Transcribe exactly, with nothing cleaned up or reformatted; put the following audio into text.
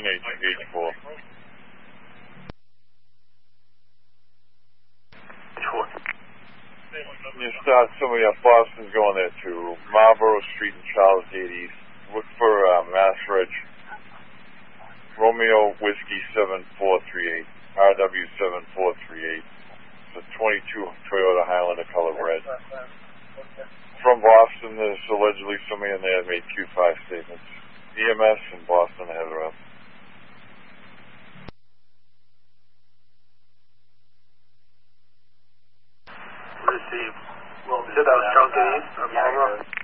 Station H H4. You start somebody at Boston's going there to Marlborough Street and Charles Gate East. Look for uh, Mass Reg. Romeo Whiskey seven four three eight. R W seven four three eight. It's a twenty-two Toyota Highlander color red. From Boston, there's allegedly somebody in there that made Q five statements. E M S in Boston ahead of us. Received. Well, did that was Charles Gate East or Marlborough?